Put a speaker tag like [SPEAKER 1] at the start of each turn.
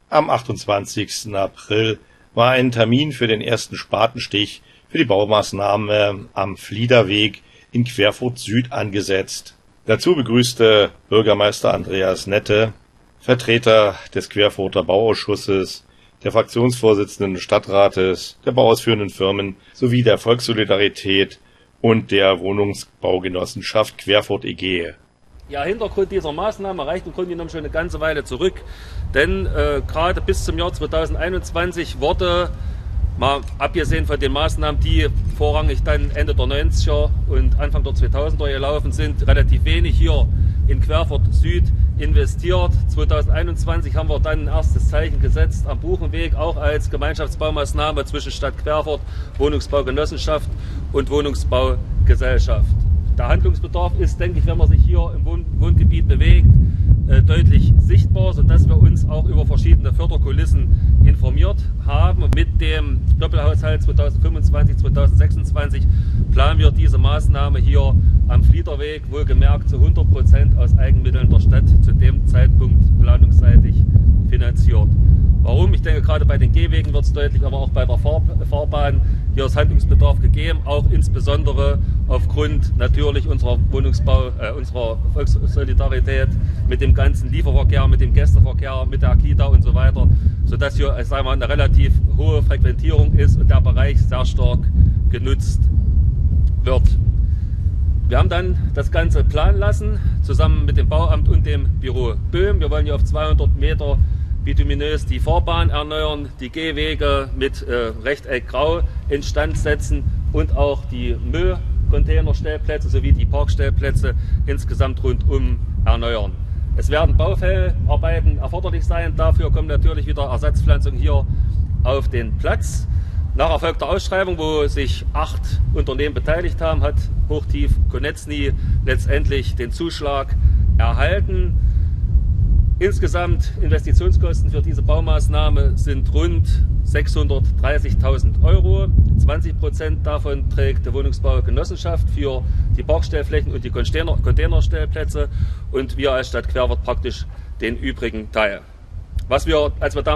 [SPEAKER 1] Am 28. April war ein Termin für den ersten Spatenstich für die Baumaßnahme am Fliederweg in Querfurt Süd angesetzt. Dazu begrüßte Bürgermeister Andreas Nette, Vertreter des Querfurter Bauausschusses, der Fraktionsvorsitzenden des Stadtrates, der bauausführenden Firmen sowie der Volkssolidarität und der Wohnungsbaugenossenschaft Querfurt e.G.
[SPEAKER 2] Ja, Hintergrund dieser Maßnahme reicht im Grunde genommen schon eine ganze Weile zurück, denn gerade bis zum Jahr 2021 wurde, mal abgesehen von den Maßnahmen, die vorrangig dann Ende der 90er und Anfang der 2000er gelaufen sind, relativ wenig hier in Querfurt Süd investiert. 2021 haben wir dann ein erstes Zeichen gesetzt am Buchenweg, auch als Gemeinschaftsbaumaßnahme zwischen Stadt Querfurt, Wohnungsbaugenossenschaft und Wohnungsbaugesellschaft. Der Handlungsbedarf ist, denke ich, wenn man sich hier im Wohngebiet bewegt, deutlich sichtbar, sodass wir uns auch über verschiedene Förderkulissen informiert haben. Mit dem Doppelhaushalt 2025-2026 planen wir diese Maßnahme hier am Fliederweg, wohlgemerkt zu 100% aus Eigenmitteln der Stadt, zu dem Zeitpunkt planungsseitig finanziert. Warum? Ich denke, gerade bei den Gehwegen wird es deutlich, aber auch bei der Fahrbahn. Hier ist Handlungsbedarf gegeben, auch insbesondere aufgrund natürlich unserer unserer Volkssolidarität mit dem ganzen Lieferverkehr, mit dem Gästeverkehr, mit der Kita und so weiter, sodass hier, sagen wir mal, eine relativ hohe Frequentierung ist und der Bereich sehr stark genutzt wird. Wir haben dann das Ganze planen lassen, zusammen mit dem Bauamt und dem Büro Böhm. Wir wollen hier auf 200 Meter bituminös die Fahrbahn erneuern, die Gehwege mit Rechteck grau instand setzen und auch die Müllcontainerstellplätze sowie die Parkstellplätze insgesamt rundum erneuern. Es werden Baufellarbeiten erforderlich sein. Dafür kommen natürlich wieder Ersatzpflanzungen hier auf den Platz. Nach erfolgter Ausschreibung, wo sich 8 Unternehmen beteiligt haben, hat Hochtief Konecny letztendlich den Zuschlag erhalten. Insgesamt Investitionskosten für diese Baumaßnahme sind rund 630.000 €. 20% davon trägt die Wohnungsbaugenossenschaft für die Parkstellflächen und die Containerstellplätze und wir als Stadt Querfurt praktisch den übrigen Teil. Als wir damals